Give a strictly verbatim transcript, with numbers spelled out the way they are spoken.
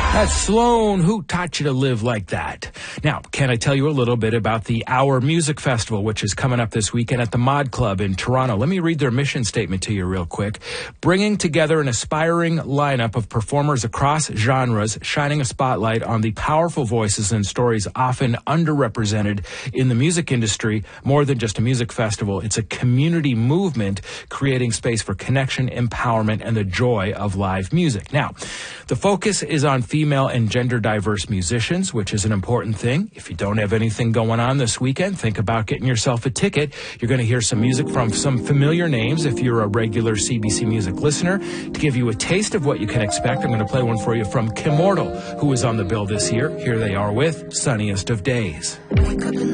That's Sloan. Who taught you to live like that? Now, can I tell you a little bit about the Our Music Festival, which is coming up this weekend at the Mod Club in Toronto? Let me read their mission statement to you real quick. Bringing together an aspiring lineup of performers across genres, shining a spotlight on the powerful voices and stories often underrepresented in the music industry. More than just a music festival, it's a community movement creating space for connection, empowerment, and the joy of live music. Now, the focus is on female and gender diverse musicians, which is an important thing. If you don't have anything going on this weekend, think about getting yourself a ticket. You're going to hear some music from some familiar names if you're a regular C B C Music listener. To give you a taste of what you can expect, I'm going to play one for you from Kim Mortal, who was on the bill this year. Here they are with Sunniest of Days.